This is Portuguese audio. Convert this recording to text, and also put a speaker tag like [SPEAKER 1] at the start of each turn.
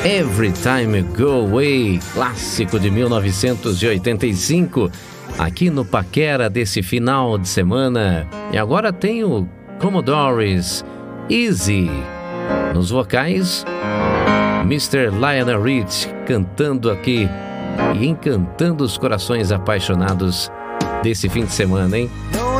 [SPEAKER 1] Every Time You Go Away, clássico de 1985, aqui no Paquera desse final de semana. E agora tem o Commodores, Easy. Nos vocais, Mr. Lionel Rich cantando aqui e encantando os corações apaixonados desse fim de semana, hein?